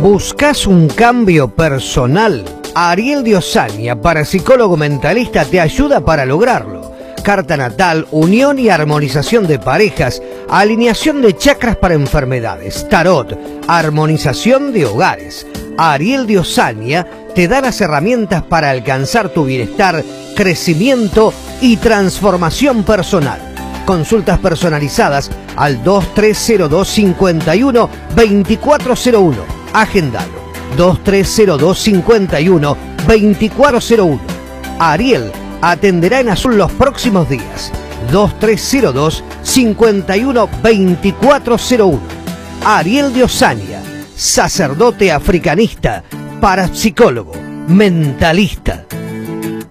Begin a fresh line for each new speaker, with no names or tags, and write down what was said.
¿Buscas un cambio personal? Ariel de Osaña, parapsicólogo mentalista, te ayuda para lograrlo. Carta natal, unión y armonización de parejas, alineación de chakras para enfermedades, tarot, armonización de hogares. Ariel de Osaña te da las herramientas para alcanzar tu bienestar, crecimiento y transformación personal. Consultas personalizadas al 2302 51 2401. Agendalo. 2302 51 2401. Ariel atenderá en azul los próximos días. 2302 51 2401. Ariel de Osaña, sacerdote africanista, parapsicólogo, mentalista.